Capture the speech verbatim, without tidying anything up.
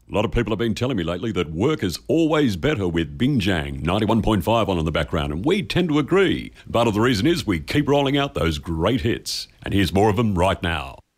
A lot of people have been telling me lately that work is always better with Bingjang ninety-one point five on in the background, and we tend to agree. Part of the reason is we keep rolling out those great hits. And here's more of them right now.